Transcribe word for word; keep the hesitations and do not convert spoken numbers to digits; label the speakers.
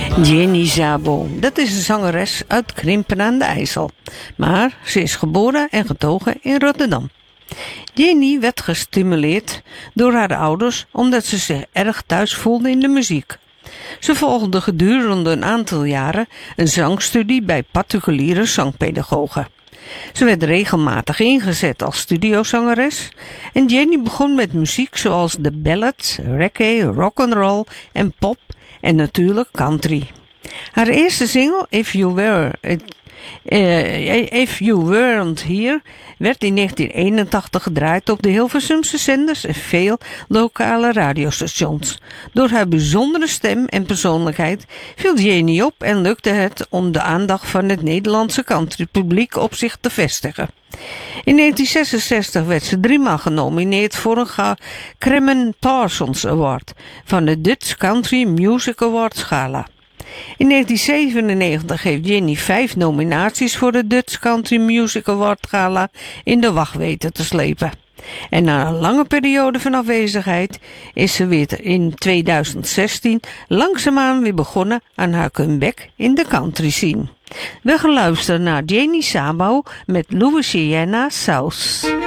Speaker 1: Jenny Szabo, dat is een zangeres uit Krimpen aan de IJssel. Maar ze is geboren en getogen in Rotterdam. Jenny werd gestimuleerd door haar ouders omdat ze zich erg thuis voelde in de muziek. Ze volgde gedurende een aantal jaren een zangstudie bij particuliere zangpedagogen. Ze werd regelmatig ingezet als studiozangeres en Jenny begon met muziek zoals de ballads, reggae, rock'n'roll en pop en natuurlijk country. Haar eerste single, If You Were, uh, If You Weren't Here, werd in negentien eenentachtig gedraaid op de Hilversumse zenders en veel lokale radiostations. Door haar bijzondere stem en persoonlijkheid viel Jenny op en lukte het om de aandacht van het Nederlandse countrypubliek op zich te vestigen. In negentien zesenzestig werd ze driemaal genomineerd voor een Cramen Parsons Award van de Dutch Country Music Awards Gala. In negentien zevenennegentig heeft Jenny vijf nominaties voor de Dutch Country Music Award Gala in de wacht weten te slepen. En na een lange periode van afwezigheid is ze weer in tweeduizend zestien langzaamaan weer begonnen aan haar comeback in de country scene. We gaan luisteren naar Jenny Szabo met Louisiana South.